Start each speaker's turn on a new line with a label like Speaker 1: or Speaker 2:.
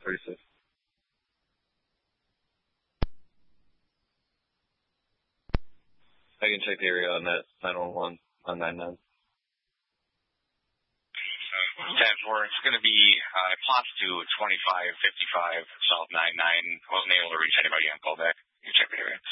Speaker 1: 36. I can check the area on that 911 on 99.
Speaker 2: 10-4, it's going to be plots to 2555 South 99. Wasn't able to reach anybody on callback. You check the area.